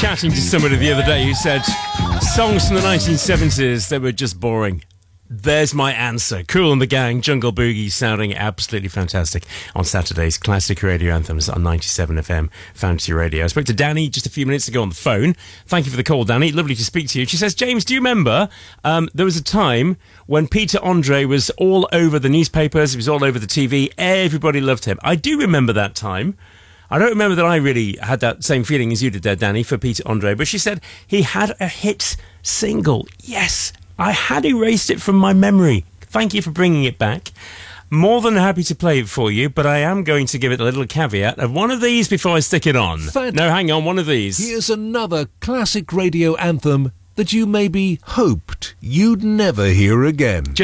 chatting to somebody the other day who said songs from the 1970s, they were just boring. There's my answer. Kool and the Gang, Jungle Boogie, sounding absolutely fantastic on Saturday's Classic Radio Anthems on 97 FM Fantasy Radio. I spoke to Danny just a few minutes ago on the phone. Thank you for the call, Danny. Lovely to speak to you. She says, James, do you remember there was a time when Peter Andre was all over the newspapers, he was all over the TV, everybody loved him. I do remember that time. I don't remember that I really had that same feeling as you did there, Danny, for Peter Andre, but she said he had a hit single. Yes, I had erased it from my memory. Thank you for bringing it back. More than happy to play it for you, but I am going to give it a little caveat of one of these before I stick it on. No, hang on, one of these. Here's another classic radio anthem that you maybe hoped you'd never hear again.